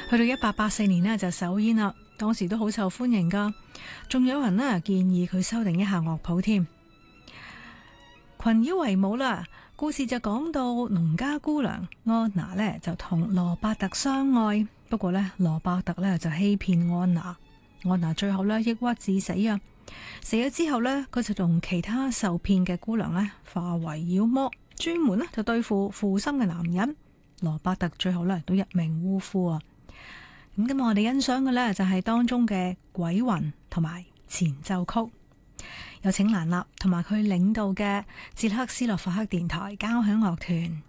去到1884年呢，就首演啦，當時都好受歡迎噶，仲有人呢建議佢修訂一下樂譜添。群妖為舞啦，故事就講到農家姑娘安娜呢就同羅伯特相愛，不過呢，羅伯特呢就欺騙安娜，安娜最後呢抑鬱致死啊！死咗之後呢，佢就同其他受騙嘅姑娘呢化為妖魔，專門呢就對付負心嘅男人。羅伯特最後呢都一命嗚呼啊！咁我哋欣賞嘅呢就係當中嘅鬼魂同埋前奏曲。有請蘭納同埋佢領導嘅捷克斯洛伐克電台交響樂團